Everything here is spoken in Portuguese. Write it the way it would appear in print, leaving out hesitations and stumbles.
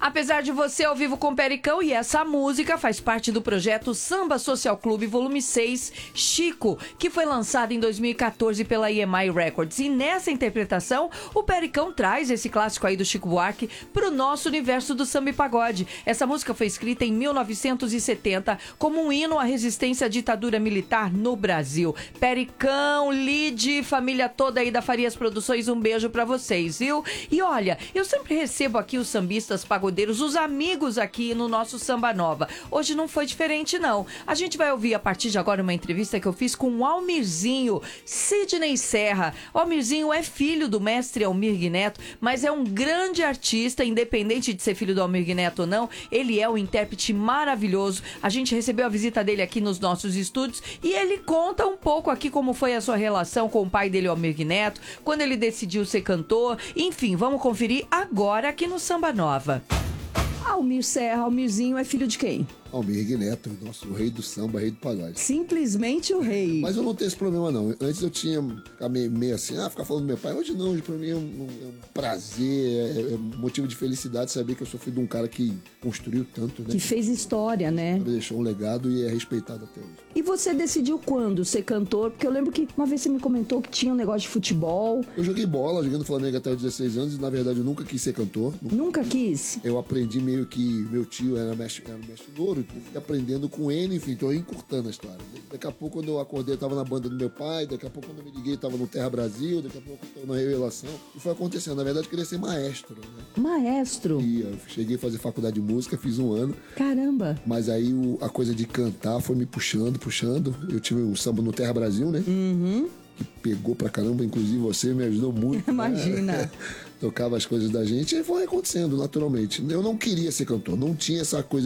Apesar de Você ao vivo com Pericão, e essa música faz parte do projeto Samba Social Clube Volume 6, Chico, que foi lançado em 2014 pela EMI Records. E nessa interpretação, o Pericão traz esse clássico aí do Chico Buarque pro nosso universo do samba e pagode. Essa música foi escrita em 1970 como um hino à resistência à ditadura militar no Brasil. Pericão, Lide, família toda aí da Farias Produções, um beijo pra vocês, viu? E olha, eu sempre recebo aqui os sambistas pagodeiros, os amigos aqui no nosso Samba Nova. Hoje não foi diferente, não. A gente vai ouvir a partir de agora uma entrevista que eu fiz com o Almirzinho, Sidney Serra. O Almirzinho é filho do mestre Almir Neto, mas é um grande artista, independente de ser filho do Almir Neto ou não, ele é um intérprete maravilhoso. A gente recebeu a visita dele aqui nos nossos estúdios e ele conta um pouco aqui como foi a sua relação com o pai dele, o Almir Neto, quando ele decidiu ser cantor. Enfim, vamos conferir agora aqui no Samba Nova. Almir Serra, Almirzinho é filho de quem? Almir Neto, nosso rei do samba, rei do pagode. Simplesmente o rei. Mas eu não tenho esse problema, não. Antes eu tinha meio assim, ficar falando do meu pai. Hoje não, hoje pra mim é um prazer, é motivo de felicidade saber que eu sou filho de um cara que construiu tanto, né? Que fez história, né? Deixou um legado e é respeitado até hoje. E você decidiu quando ser cantor? Porque eu lembro que uma vez você me comentou que tinha um negócio de futebol. Eu joguei bola, joguei no Flamengo até os 16 anos e na verdade eu nunca quis ser cantor. Nunca quis? Eu aprendi meio que meu tio era mestre louro, eu fui aprendendo com ele, enfim, tô encurtando a história. Daqui a pouco, quando eu acordei, eu tava na banda do meu pai, daqui a pouco, quando eu me liguei, eu tava no Terra Brasil, daqui a pouco eu tô na Revelação. E foi acontecendo. Na verdade, eu queria ser maestro, né? Maestro? E eu cheguei a fazer faculdade de música, fiz 1 ano. Caramba! Mas aí a coisa de cantar foi me puxando. Eu tive um samba no Terra Brasil, né? Uhum. Que pegou pra caramba, inclusive você me ajudou muito. Imagina! Né? Tocava as coisas da gente e foi acontecendo naturalmente. Eu não queria ser cantor, não tinha essa coisa